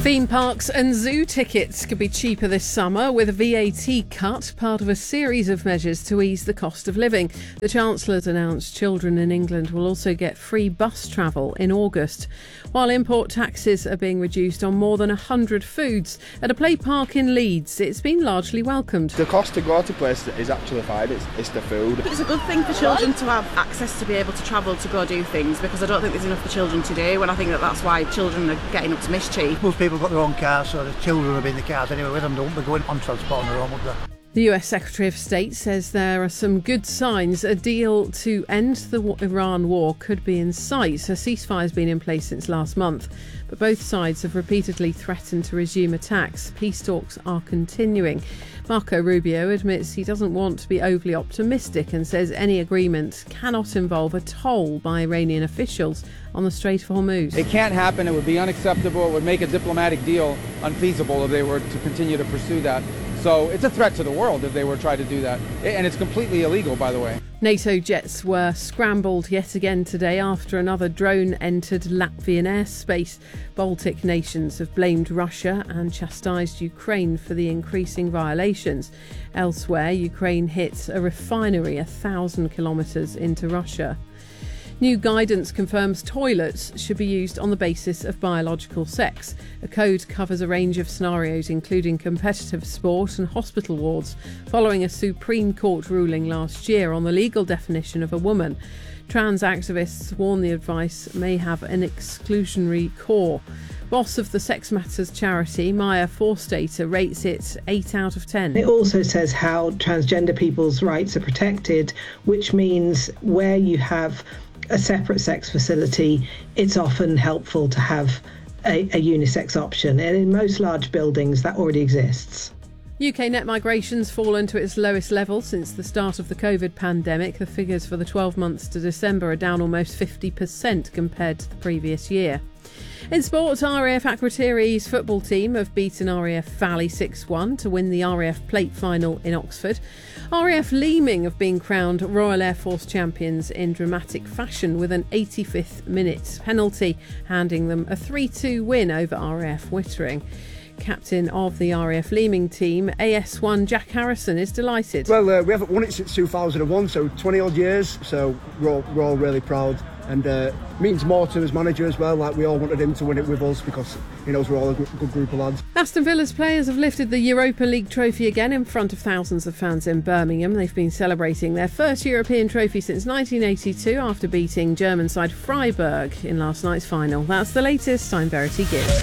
Theme parks and zoo tickets could be cheaper this summer with a VAT cut, part of a series of measures to ease the cost of living. The Chancellor's announced children in England will also get free bus travel in August, while import taxes are being reduced on more than 100 foods. At a play park in Leeds, it's been largely welcomed. The cost to go to places is actually fine, it's the food. It's a good thing for children to have access to be able to travel to go do things, because I don't think there's enough for children to do, and I think that's why children are getting up to mischief. Most people got their own cars, so the children will be in the cars anyway with them. They won't be going on transport on their own, would they? The US Secretary of State says there are some good signs. A deal to end the Iran war could be in sight. A ceasefire has been in place since last month, but both sides have repeatedly threatened to resume attacks. Peace talks are continuing. Marco Rubio admits he doesn't want to be overly optimistic and says any agreement cannot involve a toll by Iranian officials on the Strait of Hormuz. It can't happen. It would be unacceptable. It would make a diplomatic deal unfeasible if they were to continue to pursue that. So it's a threat to the world if they were to try to do that. And it's completely illegal, by the way. NATO jets were scrambled yet again today after another drone entered Latvian airspace. Baltic nations have blamed Russia and chastised Ukraine for the increasing violations. Elsewhere, Ukraine hit a refinery 1,000 kilometres into Russia. New guidance confirms toilets should be used on the basis of biological sex. A code covers a range of scenarios, including competitive sport and hospital wards, following a Supreme Court ruling last year on the legal definition of a woman. Trans activists warn the advice may have an exclusionary core. Boss of the Sex Matters charity, Maya Forstater, rates it 8 out of 10. It also says how transgender people's rights are protected, which means where you have a separate sex facility, it's often helpful to have a unisex option. And in most large buildings, that already exists. UK net migration's fallen to its lowest level since the start of the COVID pandemic. The figures for the 12 months to December are down almost 50% compared to the previous year. In sport, RAF Akrotiri's football team have beaten RAF Valley 6-1 to win the RAF Plate final in Oxford. RAF Leeming have been crowned Royal Air Force champions in dramatic fashion with an 85th minute penalty, handing them a 3-2 win over RAF Wittering. Captain of the RAF Leeming team, AS1 Jack Harrison, is delighted. Well, we haven't won it since 2001, so 20 odd years, so we're all really proud. And means more to his manager as well. Like, we all wanted him to win it with us because he knows we're all a good group of lads. Aston Villa's players have lifted the Europa League trophy again in front of thousands of fans in Birmingham. They've been celebrating their first European trophy since 1982 after beating German side Freiburg in last night's final. That's the latest. I'm Verity Gibbs.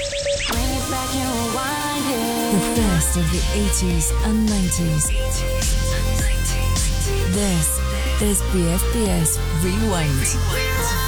The best of the 80s and 90s. This is BFBS Rewind.